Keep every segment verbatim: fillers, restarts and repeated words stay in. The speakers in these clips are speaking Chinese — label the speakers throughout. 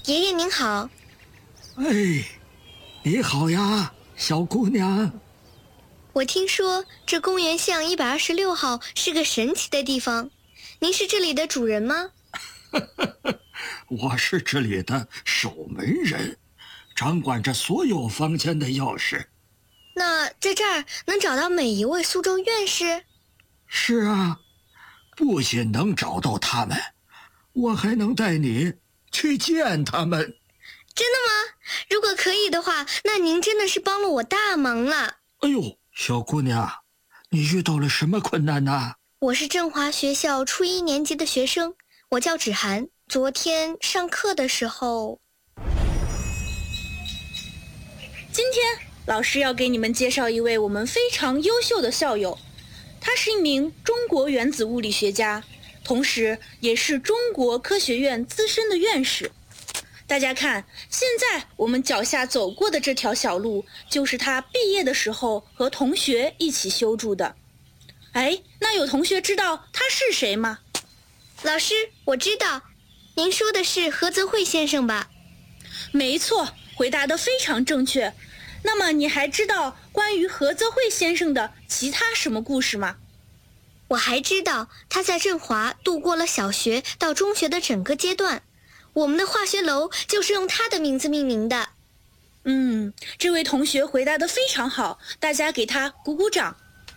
Speaker 1: 爷爷您好。
Speaker 2: 哎，你好呀，小姑娘。
Speaker 1: 我听说这公园巷一百二十六号是个神奇的地方，您是这里的主人吗？
Speaker 2: 我是这里的守门人，掌管着所有房间的钥匙。
Speaker 1: 那在这儿能找到每一位苏州院士？
Speaker 2: 是啊，不仅能找到他们，我还能带你去见他们。
Speaker 1: 真的吗？如果可以的话，那您真的是帮了我大忙了。
Speaker 2: 哎呦，小姑娘，你遇到了什么困难呢？
Speaker 1: 我是振华学校初一年级的学生，我叫芷涵。昨天上课的时候，
Speaker 3: 今天老师要给你们介绍一位我们非常优秀的校友，他是一名中国原子物理学家，同时也是中国科学院资深的院士。大家看，现在我们脚下走过的这条小路，就是他毕业的时候和同学一起修筑的。哎，那有同学知道他是谁吗？
Speaker 1: 老师，我知道，您说的是何泽慧先生吧？
Speaker 3: 没错，回答得非常正确。那么你还知道关于何泽慧先生的其他什么故事吗？
Speaker 1: 我还知道他在振华度过了小学到中学的整个阶段，我们的化学楼就是用他的名字命名的。
Speaker 3: 嗯，这位同学回答得非常好，大家给他鼓鼓掌。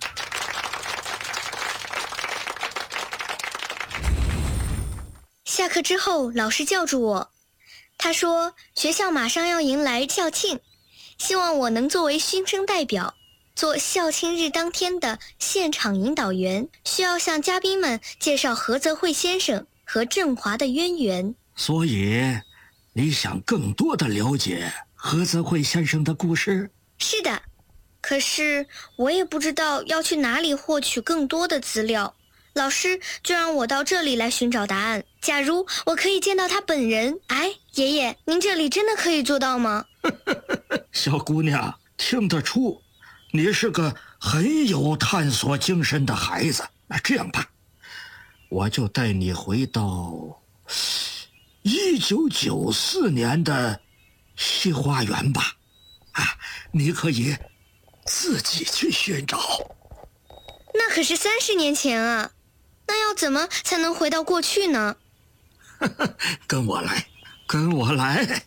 Speaker 1: 下课之后，老师叫住我，他说学校马上要迎来校庆，希望我能作为新生代表，做校庆日当天的现场引导员，需要向嘉宾们介绍何泽慧先生和振华的渊源。
Speaker 2: 所以，你想更多的了解何泽慧先生的故事？
Speaker 1: 是的，可是我也不知道要去哪里获取更多的资料。老师就让我到这里来寻找答案。假如我可以见到他本人，哎，爷爷，您这里真的可以做到吗？
Speaker 2: 小姑娘，听得出你是个很有探索精神的孩子。那这样吧，我就带你回到一九九四年的西花园吧。啊，你可以自己去寻找。
Speaker 1: 那可是三十年前啊，那要怎么才能回到过去呢？
Speaker 2: 跟我来，跟我来。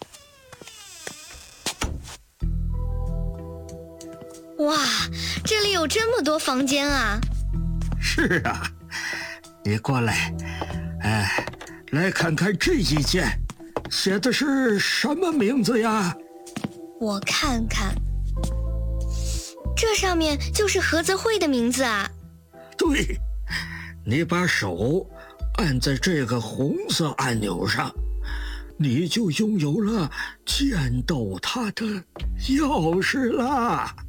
Speaker 1: 哇，这里有这么多房间啊！
Speaker 2: 是啊，你过来，哎，来看看这一间，写的是什么名字呀？
Speaker 1: 我看看，这上面就是何泽慧的名字啊。
Speaker 2: 对，你把手按在这个红色按钮上，你就拥有了见到他的钥匙啦。